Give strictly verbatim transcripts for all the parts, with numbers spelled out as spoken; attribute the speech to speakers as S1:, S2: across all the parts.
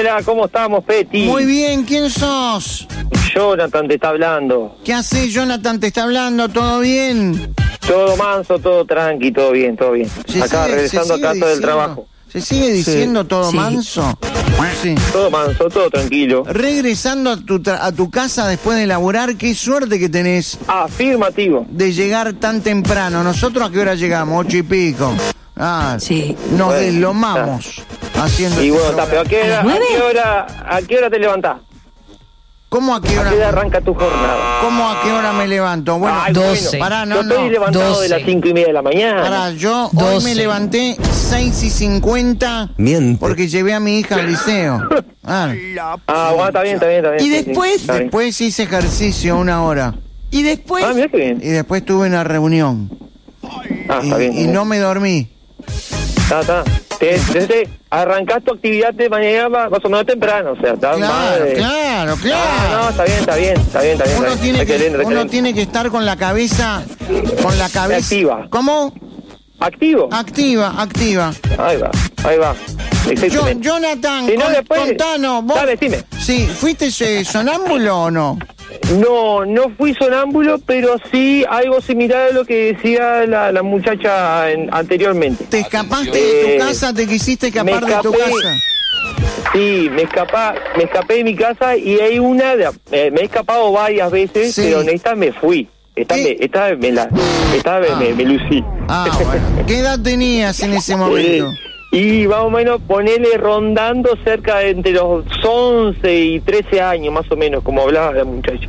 S1: Hola, ¿cómo estamos, Peti?
S2: Muy bien, ¿quién sos?
S1: Jonathan te está hablando.
S2: ¿Qué haces, Jonathan? ¿Te está hablando? ¿Todo bien?
S1: Todo manso, todo tranqui, todo bien, todo bien.
S2: Se
S1: Acá
S2: sigue-
S1: regresando
S2: se
S1: a
S2: sigue
S1: casa del
S2: diciendo-
S1: trabajo.
S2: ¿Se sigue diciendo
S1: Sí.
S2: todo
S3: Sí.
S2: manso? Sí.
S1: Todo manso, todo tranquilo.
S2: Regresando a tu, tra- a tu casa después de laburar, qué suerte que tenés
S1: Afirmativo.
S2: de llegar tan temprano. ¿Nosotros a qué hora llegamos? Ocho y pico. Ah,
S3: Sí.
S2: nos
S1: Bueno,
S2: deslomamos haciendo
S1: Y
S2: este
S1: bueno, está, pero ¿a qué, hora,
S3: ¿A las
S1: ¿a
S3: nueve?
S1: qué hora, a qué hora te levantás?
S2: ¿Cómo a qué
S1: ¿A
S2: hora?
S1: qué hora arranca tu jornada?
S2: ¿Cómo a qué hora me levanto? Bueno,
S1: Ay,
S3: doce.
S1: bueno,
S2: pará, no,
S1: yo estoy
S2: no.
S1: levantado
S3: doce.
S1: de las cinco y media de la mañana.
S2: Pará, yo hoy
S3: doce.
S2: me levanté seis y cincuenta
S4: Miente.
S2: porque llevé a mi hija al liceo. Ah,
S1: Ah, bueno, está bien, está bien, está bien.
S3: Y
S1: sí, sí,
S3: después-
S1: está bien.
S2: después hice ejercicio una hora
S3: Y después...
S1: Ah, mira qué bien.
S2: y después tuve una reunión
S1: Ah,
S2: y,
S1: está bien.
S2: y no me dormí.
S1: Está, está. Te, te, te- arrancás tu actividad de mañana más más o menos temprano, o sea, está más
S2: Claro,
S1: de-
S2: claro,
S1: Ah, no,
S2: claro.
S1: está bien, está bien, está bien, está bien.
S2: Uno
S1: está bien.
S2: tiene que,
S1: Excelente,
S2: uno
S1: excelente.
S2: tiene que estar con la cabeza, con la cabeza.
S1: Activa.
S2: ¿Cómo?
S1: ¿Activo?
S2: Activa, activa.
S1: Ahí va, ahí va.
S2: Yo,
S1: Exactamente.
S2: Jonathan,
S1: Si no,
S2: con-
S1: después-
S2: contanos, vos.
S1: Dale, decime.
S2: Sí, ¿fuiste eh, sonámbulo o no?
S1: No, no fui sonámbulo, pero sí algo similar a lo que decía la, la muchacha en- anteriormente.
S2: ¿Te escapaste de
S1: Eh,
S2: tu casa? ¿Te quisiste escapar
S1: me
S2: de tu
S1: escapé.
S2: casa?
S1: Sí, me escapa, me escapé de mi casa y hay una, de- eh, me he escapado varias veces,
S2: Sí.
S1: pero en esta me fui. Esta,
S2: ¿Qué?
S1: me, esta vez me la, esta vez
S2: Ah.
S1: me, me lucí.
S2: Ah, bueno. ¿Qué edad tenías en ese momento?
S1: Y más o menos ponele rondando cerca de entre los once y trece años, más o menos, como hablaba la muchacha.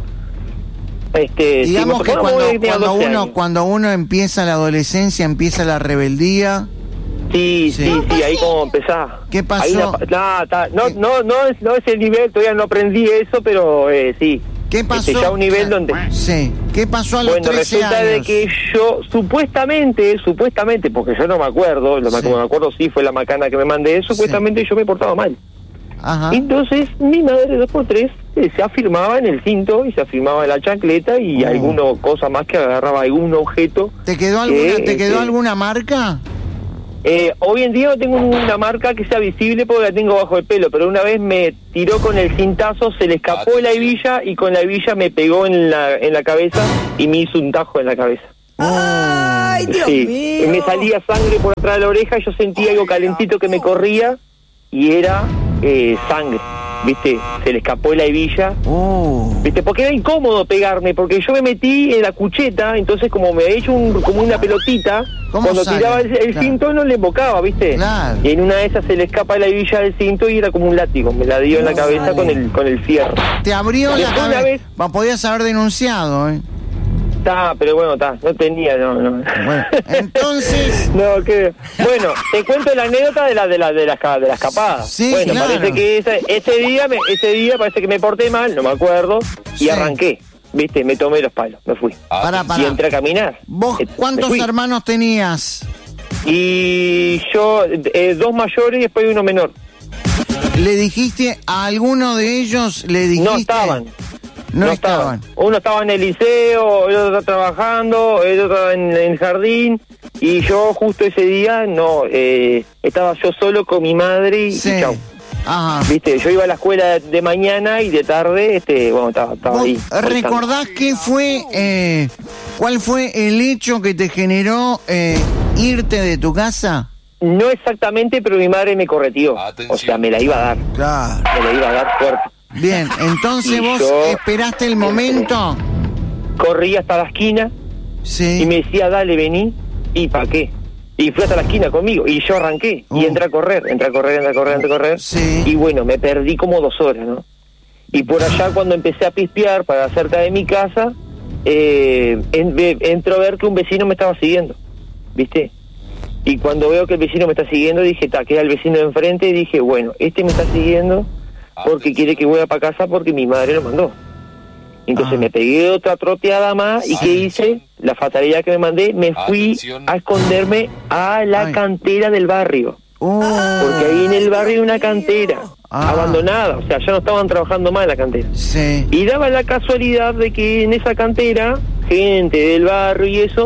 S1: Este, sí,
S2: Digamos
S1: más o
S2: que
S1: menos
S2: cuando,
S1: tenía
S2: cuando
S1: doce
S2: uno
S1: años.
S2: cuando uno empieza la adolescencia, empieza la rebeldía.
S1: Sí,
S2: Sí.
S1: sí, sí, ahí como empezás.
S2: ¿Qué pasó?
S1: Ahí la pa- nah, ta- no, no, no, es, no es el nivel, todavía no aprendí eso, pero eh, sí.
S2: ¿Qué pasó?
S1: Este, ya un nivel donde...
S2: Sí. ¿Qué pasó a los
S1: Bueno,
S2: trece
S1: resulta de
S2: años?
S1: que yo, supuestamente, supuestamente, porque yo no me acuerdo, lo
S2: Sí.
S1: que me acuerdo sí fue la macana que me mandé, supuestamente yo me portaba mal.
S2: Ajá.
S1: Entonces, mi madre dos por tres eh, se afirmaba en el cinto y se afirmaba en la chancleta y
S2: Oh.
S1: alguna cosa más que agarraba algún objeto.
S2: ¿Te quedó alguna,
S1: que,
S2: ¿te quedó
S1: este,
S2: alguna marca?
S1: Eh, hoy en día no tengo una marca que sea visible porque la tengo bajo el pelo, pero una vez me tiró con el cintazo, se le escapó la hebilla y con la hebilla me pegó en la, en la cabeza y me hizo un tajo en la cabeza.
S3: ¡Ay, Dios
S1: Sí,
S3: mío!
S1: y me salía sangre por atrás de la oreja, yo sentía algo calentito que me corría y era eh, sangre, ¿viste? Se le escapó la hebilla,
S2: Oh.
S1: ¿viste? Porque era incómodo pegarme, porque yo me metí en la cucheta, entonces como me había hecho un, como una pelotita,
S2: ¿Cómo
S1: cuando
S2: sale?
S1: tiraba el, el
S2: Claro.
S1: cinto no le embocaba, ¿viste?
S2: Claro.
S1: Y en una de esas se le escapa la hebilla del cinto y era como un látigo, me la dio en la cabeza con el con el fierro.
S2: Te abrió la
S1: Después una
S2: cabeza.
S1: vez-
S2: Va, podías haber denunciado, ¿eh?
S1: Está, pero bueno, está, no tenía, no, no.
S2: Bueno, entonces...
S1: No, que bueno, te cuento la anécdota de la de la de la, esca- de la escapada.
S2: Sí,
S1: bueno,
S2: claro.
S1: parece que ese, ese día me, ese día parece que me porté mal, no me acuerdo, y
S2: Sí.
S1: arranqué. ¿Viste? Me tomé los palos, me fui.
S2: Pará,
S1: Y
S2: pará.
S1: entré a caminar.
S2: ¿Vos
S1: Eh, me
S2: cuántos
S1: fui.
S2: hermanos tenías?
S1: Y yo, eh, dos mayores y después uno menor.
S2: ¿Le dijiste a alguno de ellos? ¿Le dijiste?
S1: No estaban.
S2: No, estaban.
S1: Uno estaba en el liceo, el otro estaba trabajando, el otro estaba en, en el jardín. Y yo justo ese día, no, eh, estaba yo solo con mi madre y,
S2: Sí.
S1: y chau.
S2: Ajá.
S1: Viste, yo iba a la escuela de mañana y de tarde, este, bueno, estaba, estaba
S2: ¿Vos
S1: ahí.
S2: recordás qué fue, eh, cuál fue el hecho que te generó eh, irte de tu casa?
S1: No exactamente, pero mi madre me correteó. O sea, me la iba a dar.
S2: Claro.
S1: Me la iba a dar fuerte.
S2: Bien, entonces
S1: Y
S2: vos
S1: yo-
S2: esperaste el momento.
S1: Corrí hasta la esquina
S2: Sí.
S1: y me decía, dale, vení. ¿Y para qué? Y fue hasta la esquina conmigo. Y yo arranqué.
S2: Uh.
S1: Y entré a correr, entré a correr, entré a correr, entré a correr.
S2: Sí.
S1: Y bueno, me perdí como dos horas, ¿no? Y por allá cuando empecé a pispear para cerca de mi casa, eh, en- ve- entro a ver que un vecino me estaba siguiendo. ¿Viste? Y cuando veo que el vecino me está siguiendo, dije, ta, que era el vecino de enfrente, y dije, bueno, este me está siguiendo porque quiere que vuelva para casa porque mi madre lo mandó. Entonces
S2: Ah.
S1: me pegué otra troteada más y ¿qué hice? La fatalidad que me mandé, me fui
S4: Atención.
S1: a esconderme a la
S2: Ay.
S1: cantera del barrio.
S2: Oh.
S1: Porque ahí en el barrio hay una cantera
S2: Ah.
S1: abandonada, o sea, ya no estaban trabajando más en la cantera.
S2: Sí.
S1: Y daba la casualidad de que en esa cantera, gente del barrio y eso,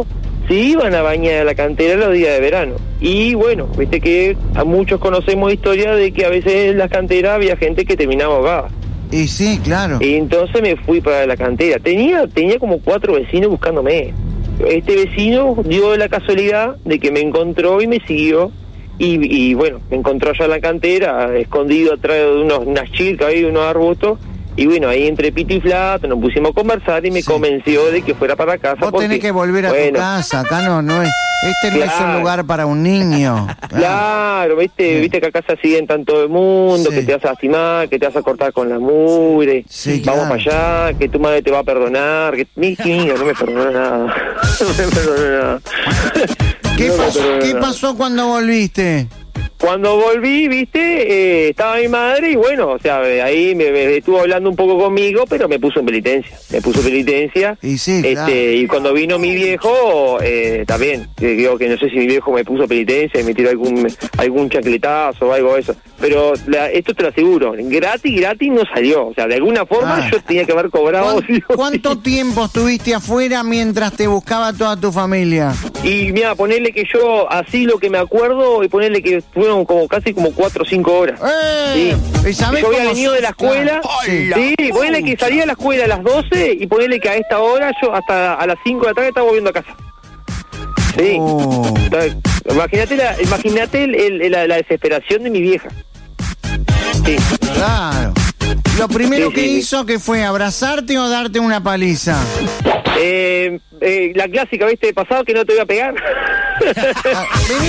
S1: se iban a bañar a la cantera los días de verano. Y bueno, viste que a muchos conocemos historia de que a veces en las canteras había gente que terminaba ahogada.
S2: Y sí, claro.
S1: Y entonces me fui para la cantera. Tenía, tenía como cuatro vecinos buscándome. Este vecino dio la casualidad de que me encontró y me siguió. Y, y bueno, me encontró allá en la cantera, escondido atrás de unos, unas chilcas ahí, unos arbustos. Y bueno, ahí entre pito y flato nos pusimos a conversar y me sí. convenció de que fuera para casa.
S2: Vos
S1: porque,
S2: tenés que volver a
S1: bueno,
S2: tu casa, acá no, no es... Este
S1: claro.
S2: no es un lugar para un niño.
S1: Claro, claro viste, sí. viste que acá se accidentan todo el mundo, sí. que te vas a lastimar, que te vas a cortar con la mugre,
S2: sí,
S1: vamos
S2: claro.
S1: para allá, que tu madre te va a perdonar, que mi niño no me perdonó nada, no me perdonó nada.
S2: ¿Qué,
S1: no
S2: pasó,
S1: me
S2: ¿qué
S1: nada.
S2: pasó cuando volviste?
S1: Cuando volví, viste, eh, estaba mi madre y bueno, o sea, ahí me, me estuvo hablando un poco conmigo, pero me puso en penitencia, me puso en penitencia.
S2: Y sí,
S1: este,
S2: claro.
S1: Y cuando vino mi viejo, eh, también, eh, digo que no sé si mi viejo me puso penitencia y me tiró algún algún chancletazo o algo de eso. Pero la, esto te lo aseguro, gratis, gratis no salió. O sea, de alguna forma ah. yo tenía que haber cobrado.
S2: ¿Cuán, ¿Cuánto tiempo estuviste afuera mientras te buscaba toda tu familia?
S1: Y mira, ponerle que yo, así lo que me acuerdo, y ponerle que fueron como casi como cuatro o cinco horas.
S2: ¡Eh!
S1: Sí.
S2: ¿Y sabés
S1: yo había
S2: cómo
S1: venido de la escuela,
S2: sí,
S1: sí ponerle que salía de la escuela a las doce y ponerle que a esta hora yo hasta a las cinco de la tarde estaba volviendo a casa. Sí.
S2: Oh.
S1: Imagínate la, imagínate el, el, la, la desesperación de mi vieja. Sí.
S2: Claro. Lo primero
S1: sí,
S2: que
S1: sí,
S2: hizo, ¿qué fue? ¿Abrazarte o darte una paliza?
S1: Eh, eh, la clásica, ¿viste? Pasado que no te voy a pegar.
S2: Ah, vení